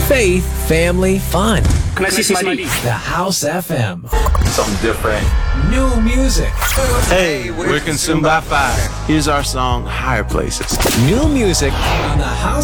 faith, family, fun. Can I see some ID? The House FM. Something different. New music. Hey, we're Consumed by Fire. Here's our song, Higher Places. New music on the House